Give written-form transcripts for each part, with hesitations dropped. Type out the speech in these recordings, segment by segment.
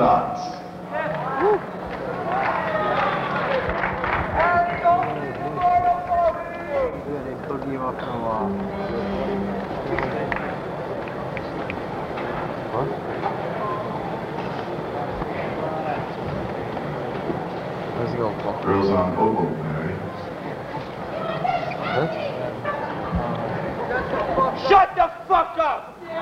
dots. They boogie off the wall. What? Where's he going for? Girls on oboe, Mary. Huh? Shut the fuck up!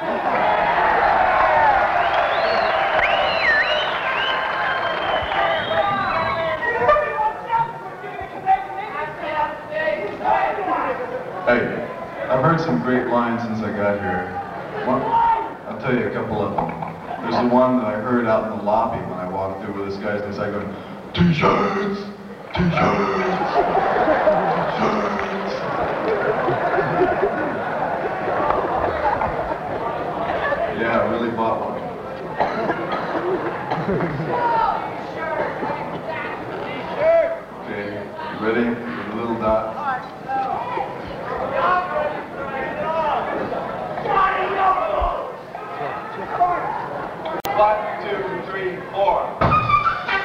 Hey, I've heard some great lines since I got here. I'll tell you a couple of them. There's the one that I heard out in the lobby when I walked through with this guy inside going, T-shirts! T-shirts! T-shirts! Yeah, I really bought one. Okay, you ready?